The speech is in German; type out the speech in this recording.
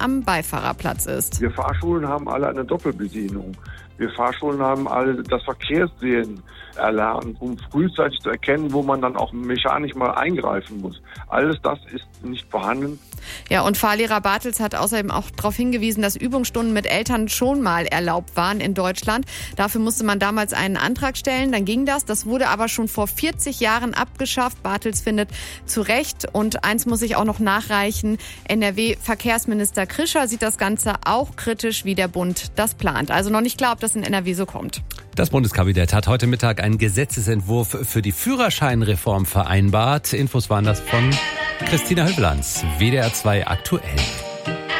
am Beifahrerplatz ist. Wir Fahrschulen haben alle eine Doppelbedienung. Wir Fahrschulen haben alle das Verkehrssehen erlernt, um frühzeitig zu erkennen, wo man dann auch mechanisch mal eingreifen muss. Alles das ist nicht vorhanden. Ja, und Fahrlehrer Bartels hat außerdem auch darauf hingewiesen, dass Übungsstunden mit Eltern schon mal erlaubt waren in Deutschland. Dafür musste man damals einen Antrag stellen, dann ging das. Das wurde aber schon vor 40 Jahren abgeschafft. Bartels findet zu Recht. Und eins muss ich auch noch nachreichen. NRW-Verkehrsminister Krischer sieht das Ganze auch kritisch, wie der Bund das plant. Also noch nicht klar, ob das in NRW so kommt. Das Bundeskabinett hat heute Mittag einen Gesetzesentwurf für die Führerscheinreform vereinbart. Infos waren das von Christina Hövelanz, WDR 2 aktuell.